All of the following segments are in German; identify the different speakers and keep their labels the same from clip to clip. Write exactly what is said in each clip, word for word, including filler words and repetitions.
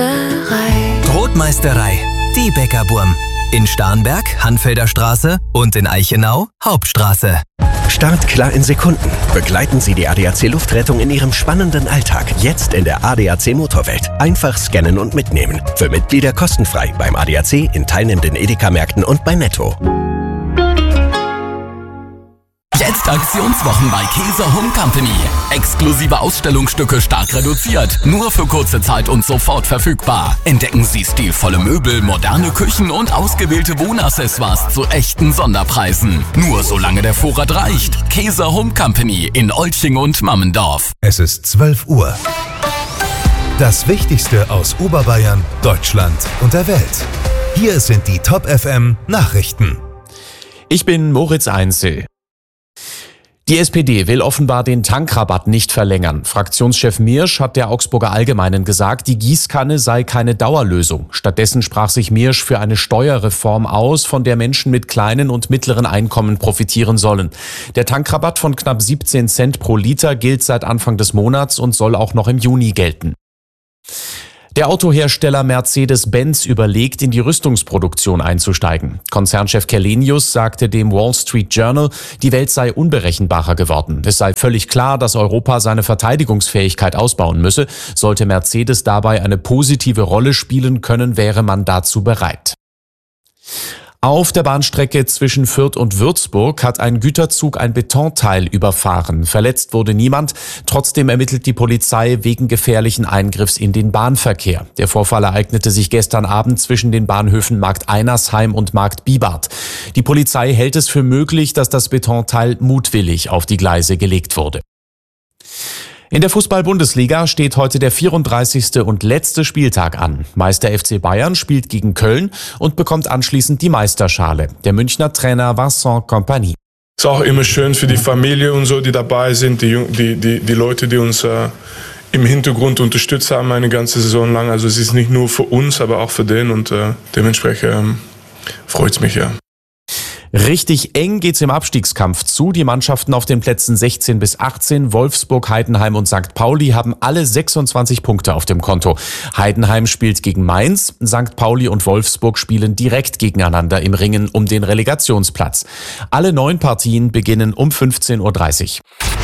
Speaker 1: Brotmeisterei.
Speaker 2: Brotmeisterei, die Bäckerburm. In Starnberg, Hanfelder Straße und in Eichenau, Hauptstraße.
Speaker 3: Startklar in Sekunden. Begleiten Sie die A D A C Luftrettung in Ihrem spannenden Alltag. Jetzt in der A D A C Motorwelt. Einfach scannen und mitnehmen. Für Mitglieder kostenfrei beim A D A C, in teilnehmenden Edeka-Märkten und bei Netto.
Speaker 4: Jetzt Aktionswochen bei Käser Home Company. Exklusive Ausstellungsstücke stark reduziert. Nur für kurze Zeit und sofort verfügbar. Entdecken Sie stilvolle Möbel, moderne Küchen und ausgewählte Wohnaccessoires zu echten Sonderpreisen. Nur solange der Vorrat reicht. Käser Home Company in Olching und Mammendorf.
Speaker 5: Es ist zwölf Uhr. Das Wichtigste aus Oberbayern, Deutschland und der Welt. Hier sind die Top F M Nachrichten.
Speaker 6: Ich bin Moritz Einzel. Die S P D will offenbar den Tankrabatt nicht verlängern. Fraktionschef Miersch hat der Augsburger Allgemeinen gesagt, die Gießkanne sei keine Dauerlösung. Stattdessen sprach sich Miersch für eine Steuerreform aus, von der Menschen mit kleinen und mittleren Einkommen profitieren sollen. Der Tankrabatt von knapp siebzehn Cent pro Liter gilt seit Anfang des Monats und soll auch noch im Juni gelten. Der Autohersteller Mercedes-Benz überlegt, in die Rüstungsproduktion einzusteigen. Konzernchef Källenius sagte dem Wall Street Journal, die Welt sei unberechenbarer geworden. Es sei völlig klar, dass Europa seine Verteidigungsfähigkeit ausbauen müsse. Sollte Mercedes dabei eine positive Rolle spielen können, wäre man dazu bereit. Auf der Bahnstrecke zwischen Fürth und Würzburg hat ein Güterzug ein Betonteil überfahren. Verletzt wurde niemand. Trotzdem ermittelt die Polizei wegen gefährlichen Eingriffs in den Bahnverkehr. Der Vorfall ereignete sich gestern Abend zwischen den Bahnhöfen Markt Einersheim und Markt Bibart. Die Polizei hält es für möglich, dass das Betonteil mutwillig auf die Gleise gelegt wurde. In der Fußball-Bundesliga steht heute der vierunddreißigste und letzte Spieltag an. Meister F C Bayern spielt gegen Köln und bekommt anschließend die Meisterschale. Der Münchner Trainer Vincent Kompany.
Speaker 7: Es ist auch immer schön für die Familie und so, die dabei sind, die, die, die, die Leute, die uns äh, im Hintergrund unterstützt haben eine ganze Saison lang. Also es ist nicht nur für uns, aber auch für den und äh, dementsprechend ähm, freut es mich, ja.
Speaker 6: Richtig eng geht's im Abstiegskampf zu. Die Mannschaften auf den Plätzen sechzehn bis achtzehn, Wolfsburg, Heidenheim und Sankt Pauli, haben alle sechsundzwanzig Punkte auf dem Konto. Heidenheim spielt gegen Mainz, Sankt Pauli und Wolfsburg spielen direkt gegeneinander im Ringen um den Relegationsplatz. Alle neun Partien beginnen um fünfzehn Uhr dreißig.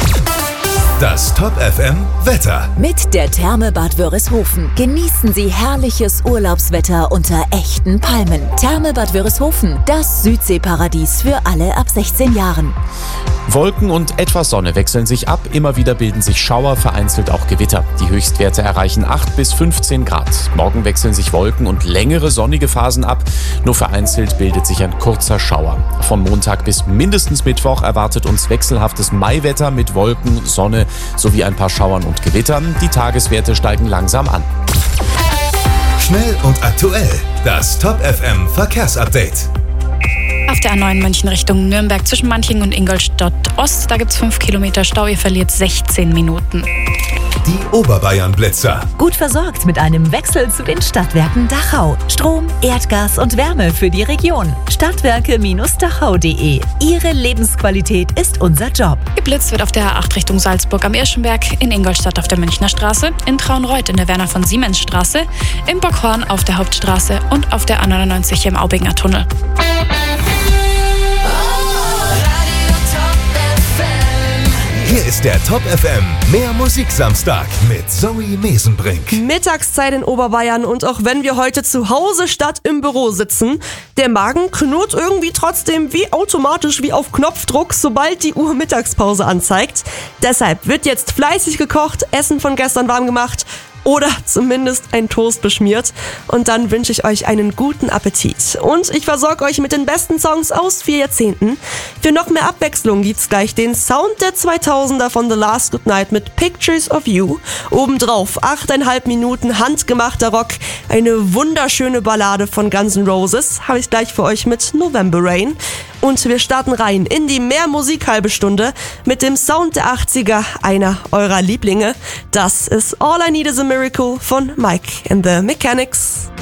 Speaker 5: Das Top F M Wetter.
Speaker 8: Mit der Therme Bad Wörishofen genießen Sie herrliches Urlaubswetter unter echten Palmen. Therme Bad Wörishofen, das Südseeparadies für alle ab sechzehn Jahren.
Speaker 6: Wolken und etwas Sonne wechseln sich ab. Immer wieder bilden sich Schauer, vereinzelt auch Gewitter. Die Höchstwerte erreichen acht bis fünfzehn Grad. Morgen wechseln sich Wolken und längere sonnige Phasen ab. Nur vereinzelt bildet sich ein kurzer Schauer. Von Montag bis mindestens Mittwoch erwartet uns wechselhaftes Maiwetter mit Wolken, Sonne sowie ein paar Schauern und Gewittern. Die Tageswerte steigen langsam an.
Speaker 5: Schnell und aktuell. Das Top F M Verkehrsupdate.
Speaker 9: Auf der A neun München Richtung Nürnberg zwischen Manching und Ingolstadt Ost, da gibt es fünf Kilometer Stau, ihr verliert sechzehn Minuten.
Speaker 5: Die Oberbayern-Blitzer.
Speaker 8: Gut versorgt mit einem Wechsel zu den Stadtwerken Dachau. Strom, Erdgas und Wärme für die Region. Stadtwerke Dachau punkt de. Ihre Lebensqualität ist unser Job.
Speaker 9: Geblitzt wird auf der A acht Richtung Salzburg am Irschenberg, in Ingolstadt auf der Münchner Straße, in Traunreut in der Werner von Siemens Straße, in Bockhorn auf der Hauptstraße und auf der A neunundneunzig im Aubinger Tunnel.
Speaker 5: Hier ist der Top F M Mehr Musik Samstag mit Zoe Mesenbrink.
Speaker 10: Mittagszeit in Oberbayern und auch wenn wir heute zu Hause statt im Büro sitzen, der Magen knurrt irgendwie trotzdem wie automatisch wie auf Knopfdruck, sobald die Uhr Mittagspause anzeigt. Deshalb wird jetzt fleißig gekocht, Essen von gestern warm gemacht oder zumindest ein Toast beschmiert. Und dann wünsche ich euch einen guten Appetit. Und ich versorge euch mit den besten Songs aus vier Jahrzehnten. Für noch mehr Abwechslung gibt's gleich den Sound der zweitausender von The Last Goodnight mit Pictures of You. Obendrauf achteinhalb Minuten handgemachter Rock. Eine wunderschöne Ballade von Guns N' Roses habe ich gleich für euch mit November Rain. Und wir starten rein in die Mehr Musik halbe Stunde mit dem Sound der achtziger, einer eurer Lieblinge. Das ist All I Need Is a Miracle von Mike and the Mechanics.